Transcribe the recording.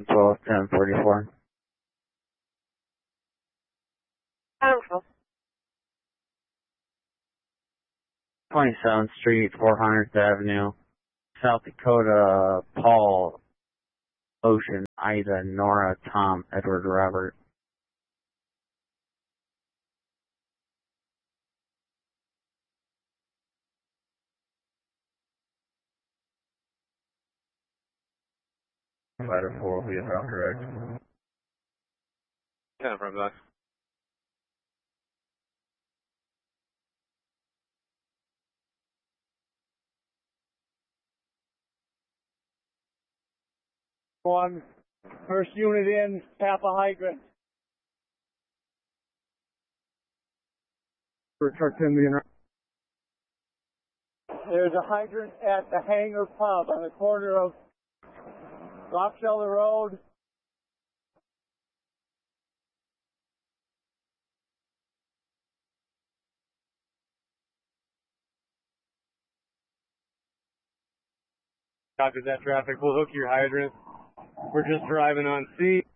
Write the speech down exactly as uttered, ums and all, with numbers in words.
twelve ten forty-four. Powerful. twenty-seventh Street, four hundredth Avenue, South Dakota, Paul, Ocean, Ida, Nora, Tom, Edward, Robert. Ladder four, we are correct. ten from that. One, first unit in, tap a hydrant. Truck ten million. There's a hydrant at the Hangar Pub on the corner of Rockfeller Road. Copy that traffic. We'll hook your hydrant. We're just driving on C.